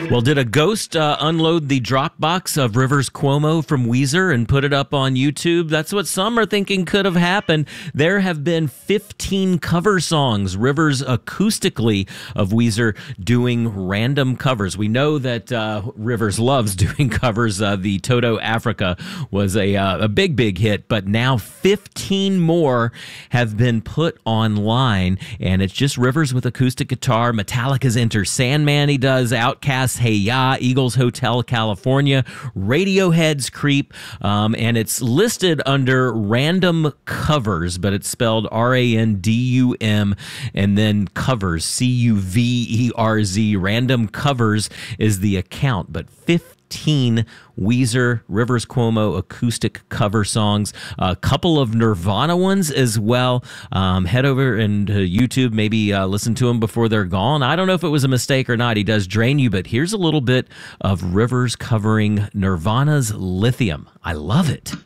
Well, did a ghost unload the Dropbox of Rivers Cuomo from Weezer and put it up on YouTube? That's what some are thinking could have happened. There have been 15 cover songs, Rivers acoustically, of Weezer doing random covers. We know that Rivers loves doing covers. The Toto Africa was a big hit, but now 15 more have been put online, and it's just Rivers with acoustic guitar. Metallica's Enter Sandman he does, Outkast's Hey Ya, Eagles Hotel California, Radiohead's Creep, and it's listed under random covers, but it's spelled R-A-N-D-U-M, and then covers, C-U-V-E-R-Z. Random Covers is the account, but 15 Weezer, Rivers Cuomo acoustic cover songs, a couple of Nirvana ones as well. Head over and YouTube, maybe listen to them before they're gone. I don't know if it was a mistake or not. He does Drain You, but here's a little bit of Rivers covering Nirvana's Lithium. I love it.